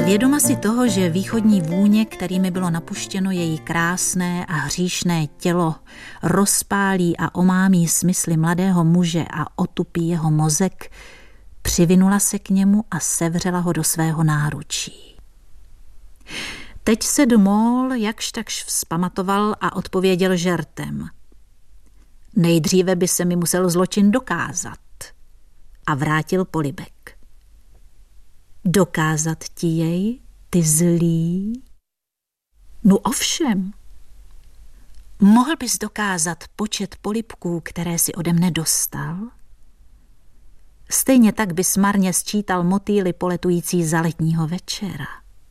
vědoma si toho, že východní vůně, kterými bylo napuštěno její krásné a hříšné tělo, rozpálí a omámí smysly mladého muže a otupí jeho mozek, přivinula se k němu a sevřela ho do svého náručí. Teď se de Maulle jakž takž vzpamatoval a odpověděl žertem. Nejdříve by se mi musel zločin dokázat. A vrátil polibek. Dokázat ti jej, ty zlý? No ovšem. Mohl bys dokázat počet polibků, které si ode mne dostal? Stejně tak bys marně sčítal motýly poletující za letního večera.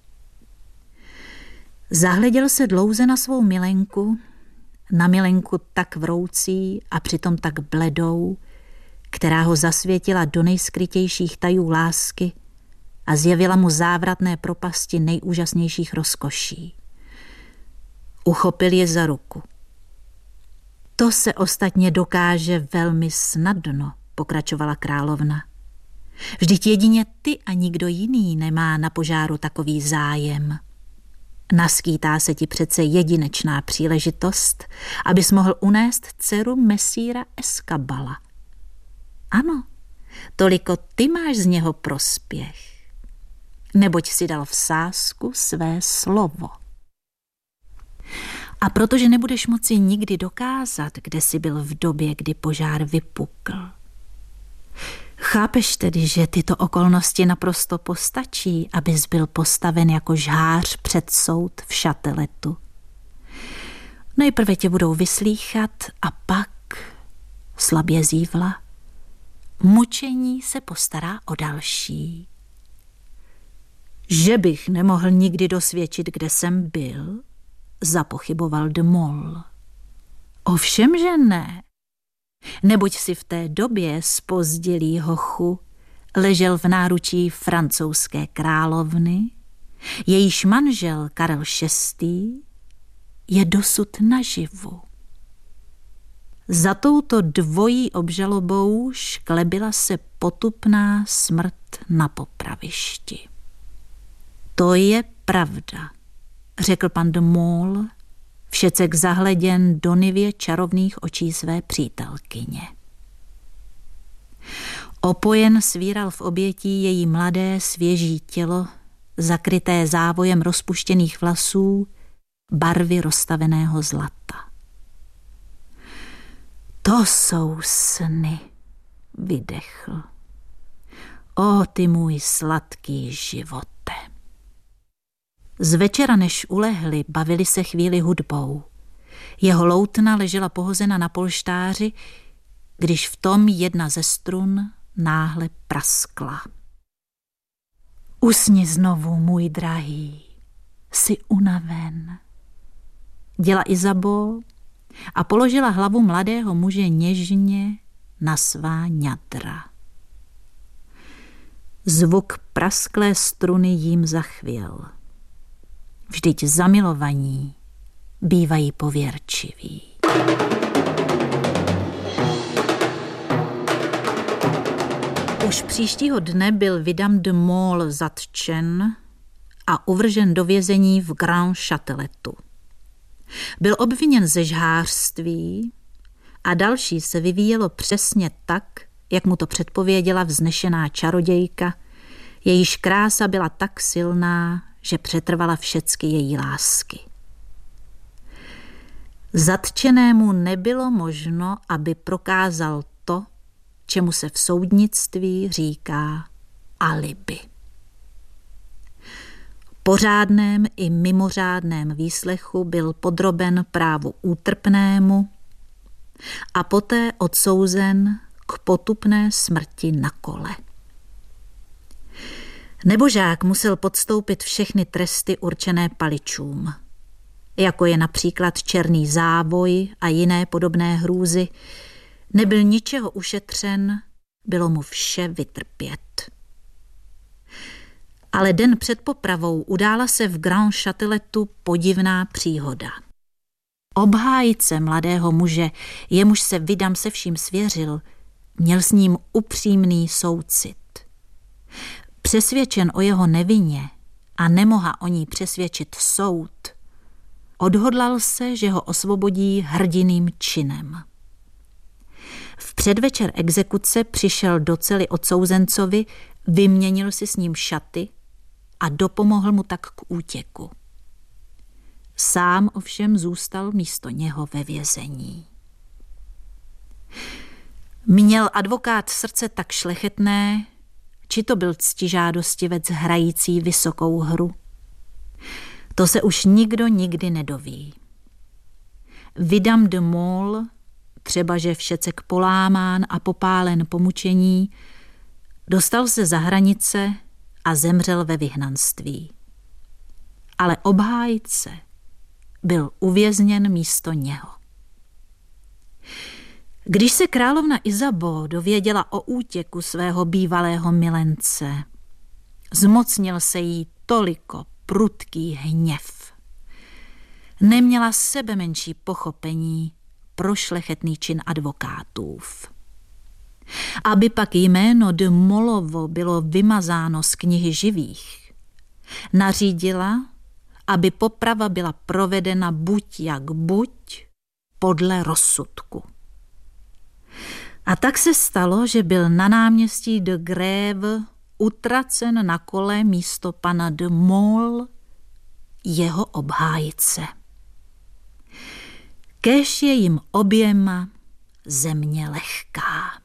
Zahleděl se dlouze na svou milenku, na milenku tak vroucí a přitom tak bledou, která ho zasvětila do nejskrytějších tajů lásky a zjevila mu závratné propasti nejúžasnějších rozkoší. Uchopil je za ruku. To se ostatně dokáže velmi snadno, pokračovala královna. Vždyť jedině ty a nikdo jiný nemá na požáru takový zájem. Naskýtá se ti přece jedinečná příležitost, abys mohl unést dceru mesíra Escabala. Ano, toliko ty máš z něho prospěch, neboť si dal v sázku své slovo. A protože nebudeš moci nikdy dokázat, kde jsi byl v době, kdy požár vypukl. Chápeš tedy, že tyto okolnosti naprosto postačí, abys byl postaven jako žhář před soud v Châteletu. Nejprve tě budou vyslýchat a pak, slabě zívla, mučení se postará o další. Že bych nemohl nikdy dosvědčit, kde jsem byl, zapochyboval de Maulle. Ovšem, že ne. Neboť si v té době zpozdilý hochu ležel v náručí francouzské královny, jejíž manžel Karel VI. Je dosud naživu. Za touto dvojí obžalobou šklebila se potupná smrt na popravišti. To je pravda, řekl pan de Maulle, všecek zahleděn do nivě čarovných očí své přítelkyně. Opojen svíral v obětí její mladé svěží tělo, zakryté závojem rozpuštěných vlasů, barvy rozstaveného zlata. To jsou sny, vydechl. O, ty můj sladký živote. Z večera, než ulehli, bavili se chvíli hudbou. Jeho loutna ležela pohozena na polštáři, když v tom jedna ze strun náhle praskla. Usni znovu, můj drahý, jsi unaven. Děla Isabeau a položila hlavu mladého muže něžně na svá ňadra. Zvuk prasklé struny jím zachvěl. Vždyť zamilovaní bývají pověrčiví. Už příštího dne byl vidam de Maulle zatčen a uvržen do vězení v Grand Châteletu. Byl obviněn ze žhářství a další se vyvíjelo přesně tak, jak mu to předpověděla vznešená čarodějka, jejíž krása byla tak silná, že přetrvala všecky její lásky. Zatčenému nebylo možno, aby prokázal to, čemu se v soudnictví říká alibi. Po řádném i mimořádném výslechu byl podroben právu útrpnému a poté odsouzen k potupné smrti na kole. Nebožák musel podstoupit všechny tresty určené paličům, jako je například černý závoj a jiné podobné hrůzy. Nebyl ničeho ušetřen, bylo mu vše vytrpět. Ale den před popravou udála se v Grand Châteletu podivná příhoda. Obhájce mladého muže, jemuž se vidam se vším svěřil, měl s ním upřímný soucit. Přesvědčen o jeho nevině a nemohla o ní přesvědčit soud, odhodlal se, že ho osvobodí hrdinným činem. V předvečer exekuce přišel do cely odsouzencovi, vyměnil si s ním šaty a dopomohl mu tak k útěku. Sám ovšem zůstal místo něho ve vězení. Měl advokát srdce tak šlechetné, či to byl ctižádostivec hrající vysokou hru. To se už nikdo nikdy nedoví. Vidame de Mol, třebaže všecek polámán a popálen po mučení, dostal se za hranice a zemřel ve vyhnanství. Ale obhájce byl uvězněn místo něho. Když se královna Isabeau dověděla o útěku svého bývalého milence, zmocnil se jí toliko prudký hněv. Neměla sebemenší pochopení pro šlechetný čin advokátův. Aby pak jméno de Molovo bylo vymazáno z knihy živých, nařídila, aby poprava byla provedena buď jak buď podle rozsudku. A tak se stalo, že byl na náměstí de Grève utracen na kole místo pana de Mol jeho obhájce. Kéž je jim oběma země lehká.